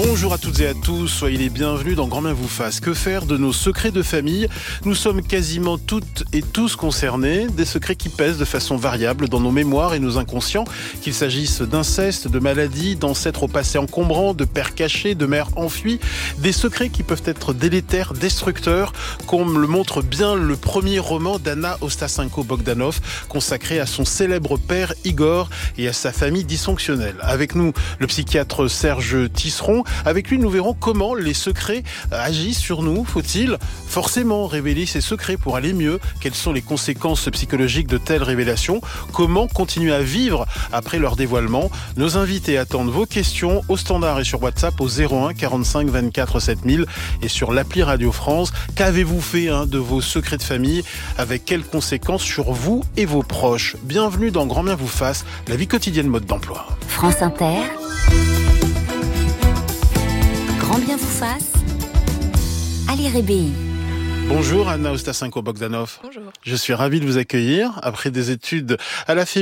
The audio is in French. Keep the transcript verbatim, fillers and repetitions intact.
Bonjour à toutes et à tous, soyez les bienvenus dans Grand Bien vous fasse. Que faire de nos secrets de famille ? Nous sommes quasiment toutes et tous concernés, des secrets qui pèsent de façon variable dans nos mémoires et nos inconscients, qu'il s'agisse d'inceste, de maladies, d'ancêtres au passé encombrant, de pères cachés, de mères enfuies, des secrets qui peuvent être délétères, destructeurs, comme le montre bien le premier roman d'Anna Ostasenko-Bogdanov, consacré à son célèbre père Igor et à sa famille dysfonctionnelle. Avec nous, le psychiatre Serge Tisseron. Avec lui, nous verrons comment les secrets agissent sur nous. Faut-il forcément révéler ces secrets pour aller mieux ? Quelles sont les conséquences psychologiques de telles révélations ? Comment continuer à vivre après leur dévoilement ? Nos invités attendent vos questions au standard et sur WhatsApp au zéro un quarante-cinq vingt-quatre sept mille et sur l'appli Radio France. Qu'avez-vous fait hein, de vos secrets de famille ? Avec quelles conséquences sur vous et vos proches ? Bienvenue dans Grand Bien vous fasse, la vie quotidienne mode d'emploi. France Inter. Grand Bien vous fasse, Ali Rébéi. Bonjour Anna Ostasenko-Bogdanov. Bonjour. Je suis ravi de vous accueillir après des études à la